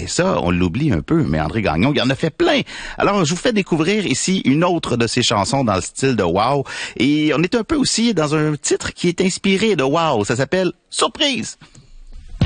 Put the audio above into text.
ça, on l'oublie un peu, mais André Gagnon, il en a fait plein. Alors, je vous fais découvrir ici une autre de ses chansons dans le style de Wow. Et on est un peu aussi dans un titre qui est inspiré de Wow. Ça s'appelle Surprise.